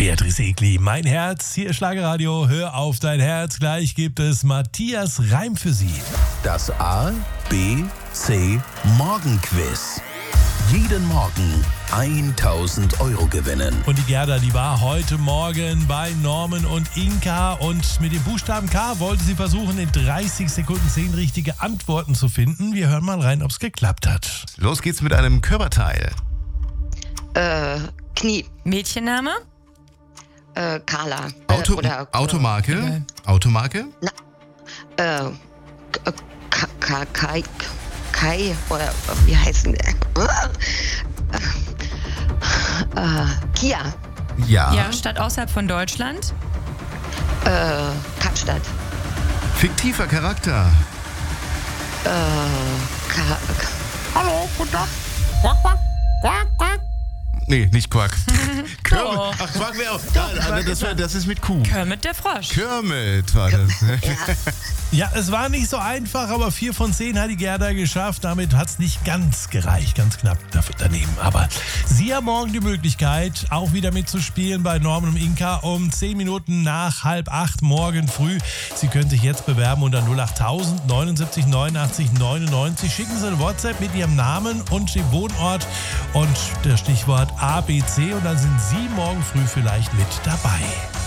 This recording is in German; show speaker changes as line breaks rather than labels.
Beatrice Egli, mein Herz, hier ist Schlagerradio, hör auf dein Herz. Gleich gibt es Matthias Reim für Sie.
Das A, B, C Morgenquiz. Jeden Morgen 1.000 € gewinnen.
Und die Gerda, die war heute Morgen bei Norman und Inka und mit dem Buchstaben K wollte sie versuchen, in 30 Sekunden 10 richtige Antworten zu finden. Wir hören mal rein, ob es geklappt hat.
Los geht's mit einem Körperteil.
Knie.
Mädchenname?
Carla.
Automarke. Automarke.
Kai, oder wie heißt denn der? Kia.
Ja.
Ja, Stadt außerhalb von Deutschland?
Kapstadt.
Fiktiver Charakter.
Hallo, guten Tag.
Nee, nicht Quack. Kermit.
Doch.
Ach, Quack wäre auch. Das ist mit Q.
Kermit der Frosch.
Kermit war das.
Ja, es war nicht so einfach, aber 4 von 10 hat die Gerda geschafft. Damit hat es nicht ganz gereicht, ganz knapp daneben. Aber Sie haben morgen die Möglichkeit, auch wieder mitzuspielen bei Norman und Inka um 10 Minuten nach 7:30 morgen früh. Sie können sich jetzt bewerben unter 08000 79 89 99. Schicken Sie eine WhatsApp mit Ihrem Namen und dem Wohnort und das Stichwort ABC und dann sind Sie morgen früh vielleicht mit dabei.